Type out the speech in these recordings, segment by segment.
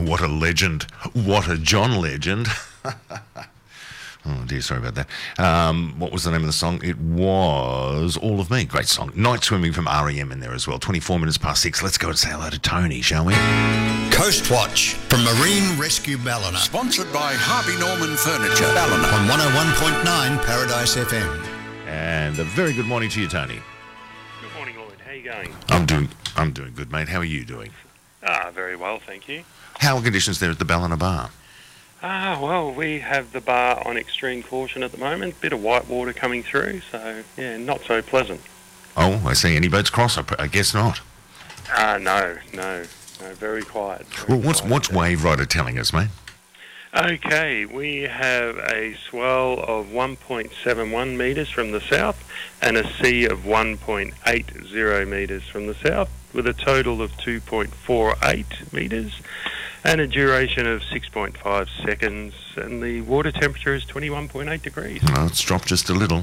What a legend. What a John legend. Oh dear, sorry about that. What was the name of the song? It was All of Me. Great song. Night Swimming from REM in there as well. 24 minutes past 6. Let's go and say hello to Tony, shall we? Coast Watch from Marine Rescue Ballina. Sponsored by Harvey Norman Furniture, Ballina. On 101.9 Paradise FM. And a very good morning to you, Tony. Good morning, Lloyd. How are you going? I'm doing good, mate. How are you doing? Very well, thank you. How are conditions there at the Ballina Bar? Well, we have the bar on extreme caution at the moment. Bit of white water coming through, so, yeah, not so pleasant. Oh, I see. Any boats cross? I guess not. No, very quiet. Well, what's Wave Rider telling us, mate? Okay, we have a swell of 1.71 metres from the south and a sea of 1.80 metres from the south, with a total of 2.48 metres and a duration of 6.5 seconds, and the water temperature is 21.8 degrees. Well, it's dropped just a little.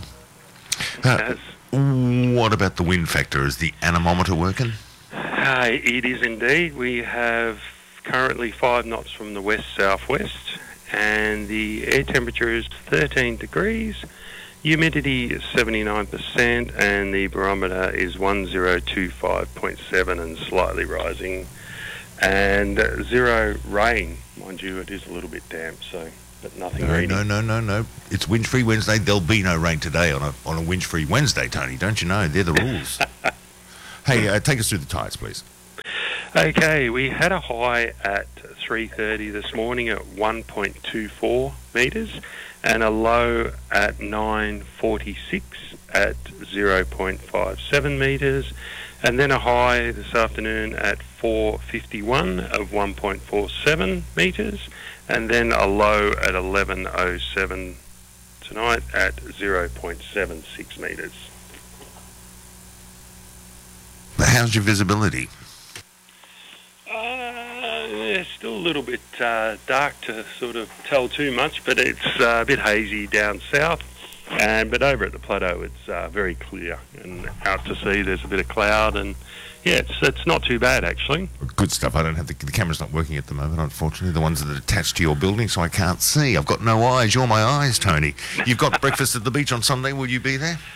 What about the wind factor? Is the anemometer working? It is indeed. We have currently 5 knots from the west-southwest, and the air temperature is 13 degrees. Humidity is 79%, and the barometer is 1025.7 and slightly rising. And zero rain, mind you, it is a little bit damp, so, but nothing raining. No. It's wind-free Wednesday. There'll be no rain today on a wind-free Wednesday, Tony. Don't you know? They're the rules. Hey, take us through the tides, please. Okay, we had a high at 3:30 this morning at 1.24 metres and a low at 9:46 at 0.57 metres, and then a high this afternoon at 4:51 of 1.47 metres, and then a low at 11:07 tonight at 0.76 metres. How's your visibility? It's still a little bit dark to sort of tell too much, but it's a bit hazy down south. But over at the plateau, it's very clear, and out to sea there's a bit of cloud, and yeah, it's not too bad actually. Good stuff. I don't have the camera's not working at the moment, unfortunately. The ones that are attached to your building, so I can't see. I've got no eyes. You're my eyes, Tony. You've got breakfast at the beach on Sunday. Will you be there?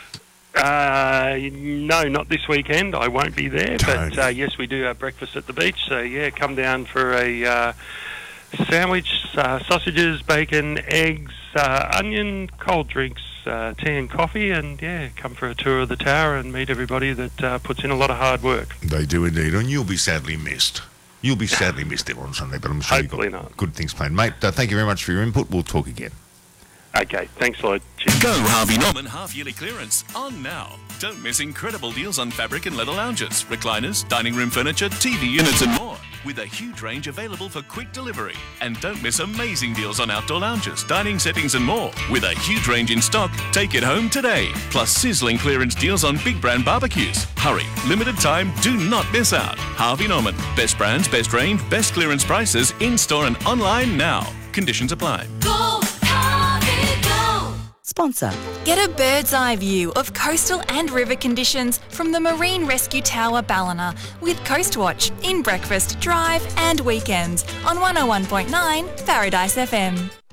No, not this weekend. I won't be there, Tony. but yes, we do have breakfast at the beach. So yeah, come down for a sandwich, sausages, bacon, eggs, onion, cold drinks, tea and coffee, and yeah, come for a tour of the tower and meet everybody that puts in a lot of hard work. They do indeed, and you'll be sadly missed. You'll be sadly missed there on Sunday, but I'm sure Hopefully you've got not. good things planned. Mate, thank you very much for your input. We'll talk again. Okay, thanks, Lloyd. Cheers. Go Harvey Norman. Half-yearly clearance on now. Don't miss incredible deals on fabric and leather lounges, recliners, dining room furniture, TV units and more, with a huge range available for quick delivery. And don't miss amazing deals on outdoor lounges, dining settings and more, with a huge range in stock. Take it home today. Plus sizzling clearance deals on big brand barbecues. Hurry, limited time, do not miss out. Harvey Norman. Best brands, best range, best clearance prices, in-store and online now. Conditions apply. Go, Harvey, go! Sponsor. Get a bird's eye view of coastal and river conditions from the Marine Rescue Tower Ballina with Coast Watch in breakfast, drive and weekends on 101.9 Paradise FM.